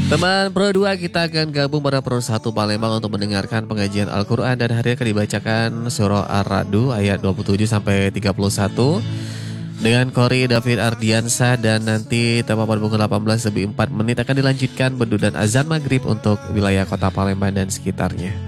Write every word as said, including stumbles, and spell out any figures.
Teman Pro dua, kita akan gabung pada Pro satu Palembang untuk mendengarkan pengajian Al-Quran dan hari akan dibacakan surah Ar-Ra'du ayat dua puluh tujuh sampai tiga puluh satu dengan Kori David Ardiansa, dan nanti tepat pada pukul delapan belas lebih empat menit akan dilanjutkan bedu dan azan maghrib untuk wilayah kota Palembang dan sekitarnya.